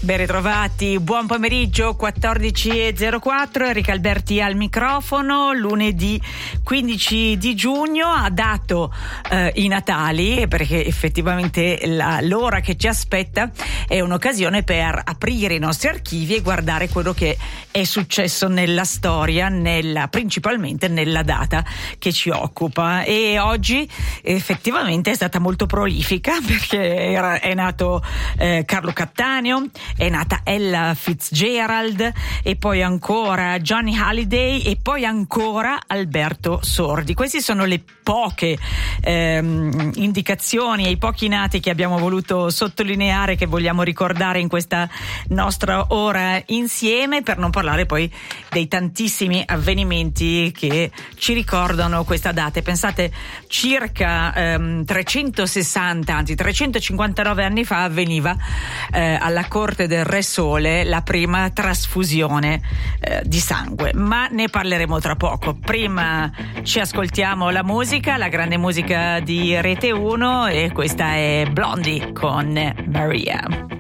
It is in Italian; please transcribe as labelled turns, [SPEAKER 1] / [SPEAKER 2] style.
[SPEAKER 1] Ben ritrovati, buon pomeriggio, 14.04, Enrica Alberti al microfono. Lunedì 15 di giugno ha dato i Natali, perché effettivamente l'ora che ci aspetta è un'occasione per aprire i nostri archivi e guardare quello che è successo nella storia, principalmente nella data che ci occupa. E oggi effettivamente è stata molto prolifica, perché è nato Carlo Cattaneo, è nata Ella Fitzgerald, e poi ancora Johnny Hallyday, e poi ancora Alberto Sordi. Queste sono le poche indicazioni e i pochi nati che abbiamo voluto sottolineare, che vogliamo ricordare in questa nostra ora insieme, per non parlare poi dei tantissimi avvenimenti che ci ricordano questa data. E pensate, circa 359 anni fa avveniva alla corte del Re Sole la prima trasfusione di sangue, ma ne parleremo tra poco. Prima ci ascoltiamo la musica, la grande musica di Rete 1, e questa è Blondie con Maria.